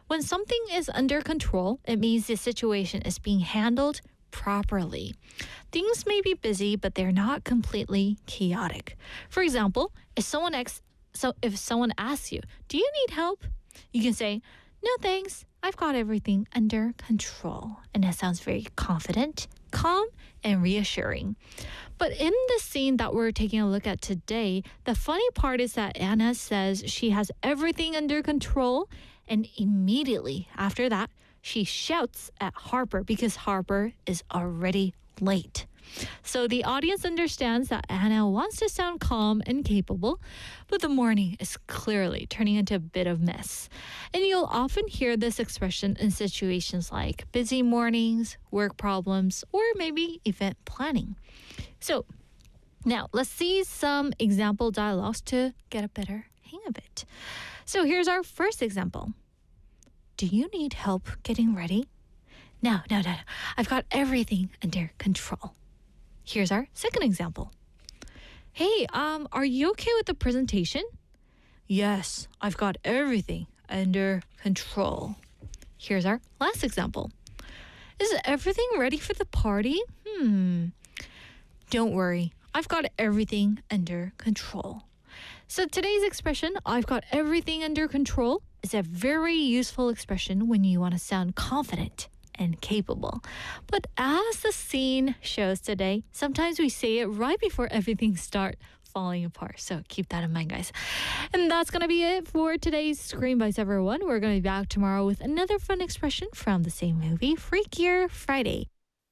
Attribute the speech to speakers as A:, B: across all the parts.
A: When something is under control, it means the situation is being handled properly. Things may be busy, but they're not completely chaotic. For example, if someone asks you, "Do you need help?" you can say, "No, thanks. I've got everything under control." And that sounds very confident, calm, and reassuring. But in the scene that we're taking a look at today, the funny part is that Anna says she has everything under control, and immediately after that, she shouts at Harper because Harper is already late. So the audience understands that Anna wants to sound calm and capable, but the morning is clearly turning into a bit of mess. And you'll often hear this expression in situations like busy mornings, work problems, or maybe event planning. So now let's see some example dialogues to get a better hang of it. So here's our first example. "Do you need help getting ready?" No. I've got everything under control. Here's our second example. "Hey, are you okay with the presentation?" "Yes, I've got everything under control." Here's our last example. "Is everything ready for the party?" "Don't worry, I've got everything under control." So today's expression, "I've got everything under control," is a very useful expression when you want to sound confident and capable. But as the scene shows today, sometimes we say it right before everything starts falling apart. So keep that in mind, guys. And that's going to be it for today's Screen Bites, everyone. We're going to be back tomorrow with another fun expression from the same movie, Freakier Friday.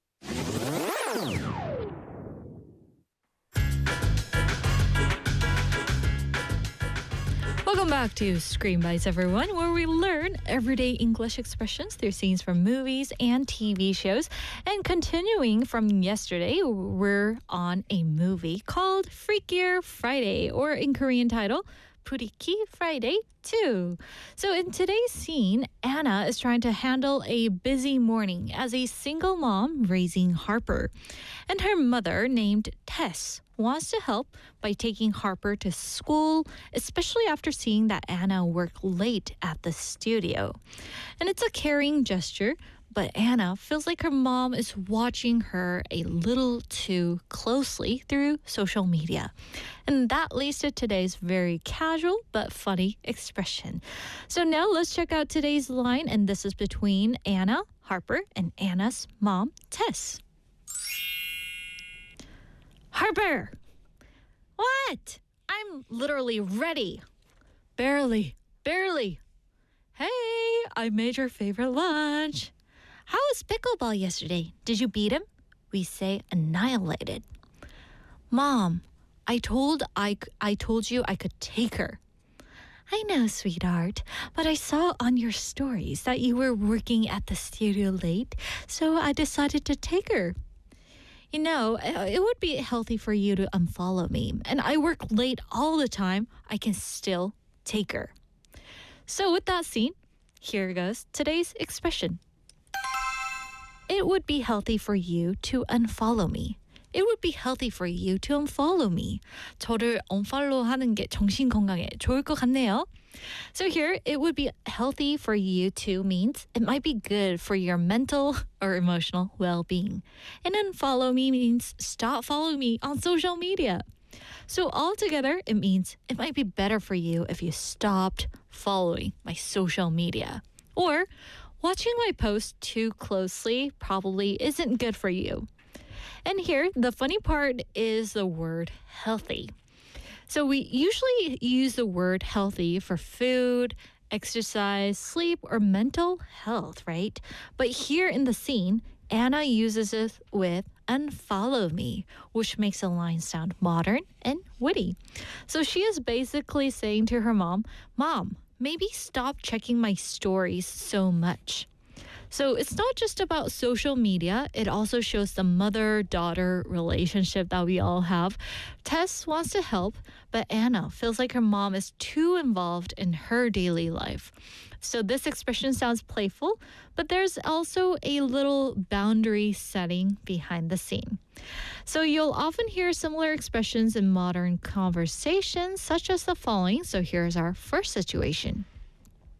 A: Welcome back to Screen Bites, everyone, where we learn everyday English expressions through scenes from movies and TV shows. And continuing from yesterday, we're on a movie called Freakier Friday, or in Korean title, Freaky Friday 2. So in today's scene, Anna is trying to handle a busy morning as a single mom raising Harper. And her mother, named Tess, wants to help by taking Harper to school, especially after seeing that Anna worked late at the studio. And it's a caring gesture, but Anna feels like her mom is watching her a little too closely through social media. And that leads to today's very casual but funny expression. So now let's check out today's line, and this is between Anna, Harper, and Anna's mom, Tess. "Harper!" "What? I'm literally ready." Barely. "Hey, I made your favorite lunch." "How was pickleball yesterday? Did you beat him?" We say annihilated. "Mom, I told you I could take her." "I know, sweetheart, but I saw on your stories that you were working at the studio late, so I decided to take her." "You know, it would be healthy for you to unfollow me, and I work late all the time. I can still take her." So with that scene, here goes today's expression. It would be healthy for you to unfollow me. It would be healthy for you to unfollow me. 저를 unfollow 하는 게 정신 건강에 좋을 것 같네요. So here, it would be healthy for you to means it might be good for your mental or emotional well-being. And unfollow me means stop following me on social media. So altogether, it means it might be better for you if you stopped following my social media. Or watching my posts too closely probably isn't good for you. And here, the funny part is the word healthy. So we usually use the word healthy for food, exercise, sleep, or mental health, right? But here in the scene, Anna uses it with unfollow me, which makes the line sound modern and witty. So she is basically saying to her mom, "Mom, maybe stop checking my stories so much." So it's not just about social media. It also shows the mother-daughter relationship that we all have. Tess wants to help, but Anna feels like her mom is too involved in her daily life. So this expression sounds playful, but there's also a little boundary setting behind the scene. So you'll often hear similar expressions in modern conversations, such as the following. So here's our first situation.